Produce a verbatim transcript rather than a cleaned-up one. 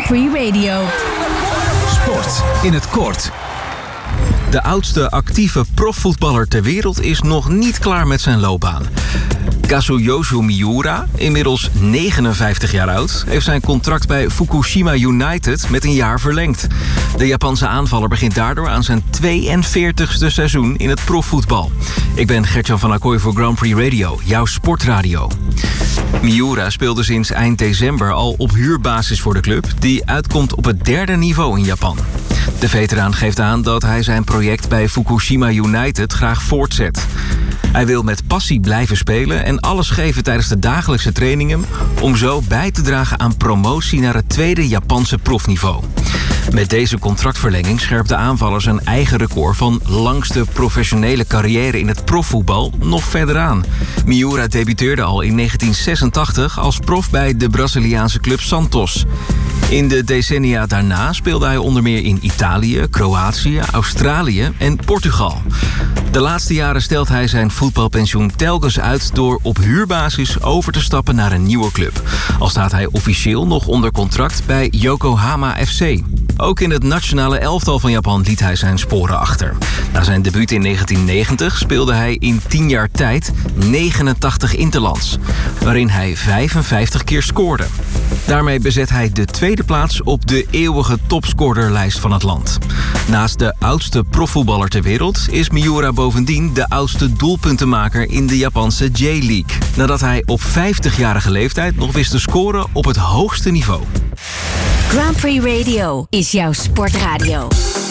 Prix Radio. Sport in het kort. De oudste actieve profvoetballer ter wereld is nog niet klaar met zijn loopbaan. Kazuyoshi Miura, inmiddels negenenvijftig jaar oud, heeft zijn contract bij Fukushima United met een jaar verlengd. De Japanse aanvaller begint daardoor aan zijn tweeënveertigste seizoen in het profvoetbal. Ik ben Gertjan van Acquoy voor Grand Prix Radio, jouw sportradio. Miura speelde sinds eind december al op huurbasis voor de club, die uitkomt op het derde niveau in Japan. De veteraan geeft aan dat hij zijn project bij Fukushima United graag voortzet. Hij wil met passie blijven spelen en alles geven tijdens de dagelijkse trainingen om zo bij te dragen aan promotie naar het tweede Japanse profniveau. Met deze contractverlenging scherpt de aanvaller zijn eigen record van langste professionele carrière in het profvoetbal nog verder aan. Miura debuteerde al in negentien zesentachtig als prof bij de Braziliaanse club Santos. In de decennia daarna speelde hij onder meer in Italië, Kroatië, Australië en Portugal. De laatste jaren stelt hij zijn voetbalpensioen telkens uit door op huurbasis over te stappen naar een nieuwe club. Al staat hij officieel nog onder contract bij Yokohama F C. Ook in het nationale elftal van Japan liet hij zijn sporen achter. Na zijn debuut in negentien negentig speelde hij in tien jaar tijd negenentachtig interlands, waarin hij vijfenvijftig keer scoorde. Daarmee bezet hij de tweede plaats op de eeuwige topscorerlijst van het land. Naast de oudste profvoetballer ter wereld is Miura bovendien de oudste doelpuntenmaker in de Japanse J-League. Nadat hij op vijftigjarige leeftijd nog wist te scoren op het hoogste niveau. Grand Prix Radio is jouw sportradio.